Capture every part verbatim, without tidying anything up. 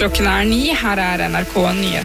Klokken er ni, her er N R K Nyheter.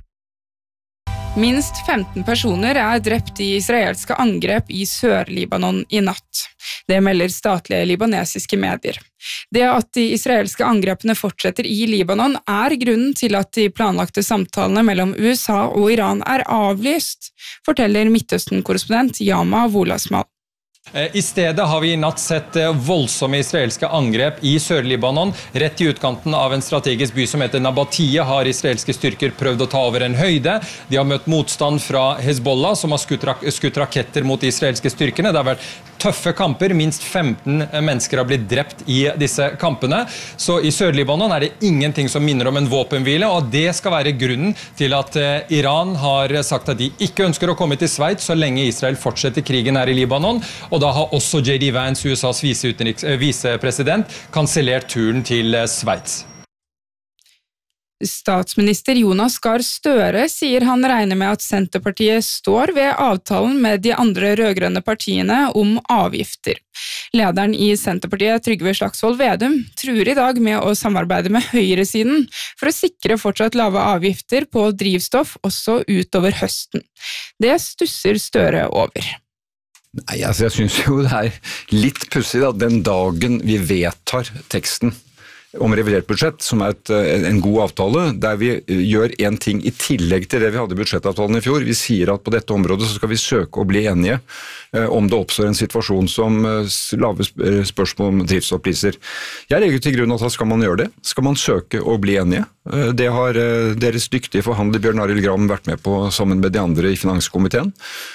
Minst femten personer er drept i israelske angrep i Sør-Libanon i natt. Det melder statlige libanesiske medier. Det at de israelske angrepene fortsetter i Libanon er grunnen til at de planlagte samtalene mellom U S A og Iran er avlyst, forteller Midtøsten-korrespondent Yama Wolasmal. I stedet har vi i natt sett voldsomme israelske angrep i Sør-Libanon. Rett i utkanten av en strategisk by som heter Nabatia har israelske styrker prøvd å ta over en høyde. De har møtt motstand fra Hezbollah, som har skutt, rak skutt raketter mot de israelske styrkene. Det har vært tøffe kamper. Minst femten mennesker har blitt drept i disse kampene. Så i Sør-Libanon er det ingenting som minner om en våpenhvile, og det skal være grunnen til at Iran har sagt at de ikke ønsker å komme til Sveits så lenge Israel fortsetter krigen her i Libanon. Og da har også J D Vance, U S A's visepresident, kansellert turen til Sveits. Statsminister Jonas Gahr Støre sier han regner med at Senterpartiet står ved avtalen med de andre rødgrønne partiene om avgifter. Lederen i Senterpartiet, Trygve Slagsvold Vedum, truer i dag med å samarbeide med høyresiden for å sikre fortsatt lave avgifter på drivstoff også utover høsten. Det stusser Støre over. Nei, altså jeg synes jo det er litt pussig at den dagen vi vedtar teksten om revidert budsjett, som er et, en god avtale, der vi gjør en ting i tillegg til det vi hadde i budsjettavtalen i fjor. Vi sier at på dette området så skal vi søke å bli enige om det oppstår en situasjon som lave spørsmål om drivstoffpriser. Jeg legger til grunn at da skal man gjøre det. Skal man søke å bli enige? Det har deres dyktige forhandler Bjørn Arild Gram vært med på sammen med de andre i finanskomiteen,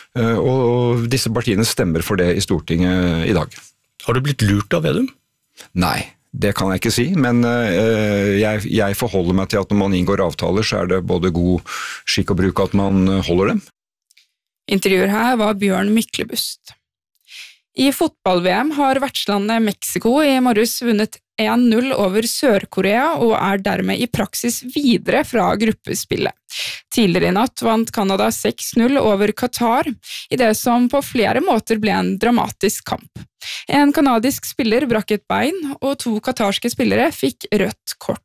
og disse partiene stemmer for det i Stortinget i dag. Har du blitt lurt av Vedum? Nei. Det kan jeg ikke si, men uh, jeg, jeg forholder meg til at når man inngår avtaler, så er det både god skikk og bruk at man holder dem. Intervjuer her var Bjørn Myklebust. I fotball-V M har vertslandet Mexico i morges vunnet en null over Sør-Korea og er dermed i praksis videre fra gruppespillet. Tidligere i natt vant Canada seks null over Qatar, i det som på flere måter ble en dramatisk kamp. En kanadisk spiller brakk et bein, og to katarske spillere fikk rødt kort.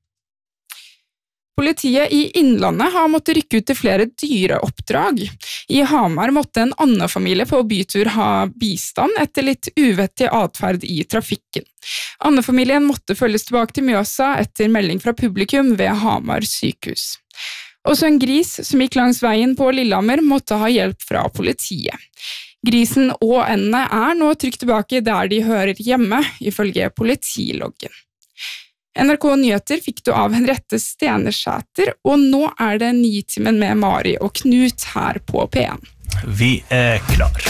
Politiet i Innlandet har måttet rykke ut til flere dyreoppdrag. I Hamar måtte en annen familie på bytur ha bistand etter litt uvettig atferd i trafikken. Andefamilien måtte følges tilbake til Mjøsa etter melding fra publikum ved Hamar sykehus. Også en gris som gikk langs veien på Lillehammer måtte ha hjelp fra politiet. Grisen og endene er nå trygt tilbake der de hører hjemme, ifølge politiloggen. N R K Nyheter fikk du av Henriette Stenersæter, og nå er det Nitimen med Mari og Knut her på P en. Vi er klar.